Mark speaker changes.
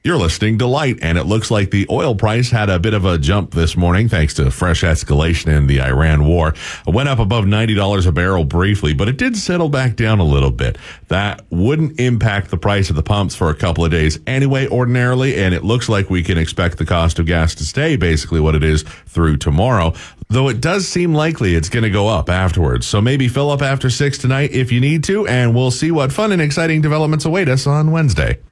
Speaker 1: You're listening to Light, and it looks like the oil price had a bit of a jump this morning thanks to fresh escalation in the Iran war. It went up above $90 a barrel briefly, but it did settle back down a little bit. That wouldn't impact the price of the pumps for a couple of days anyway, ordinarily, and it looks like we can expect the cost of gas to stay basically what it is through tomorrow, though it does seem likely it's going to go up afterwards. So maybe fill up after 6 tonight if you need to, and we'll see what fun and exciting developments await us on Wednesday.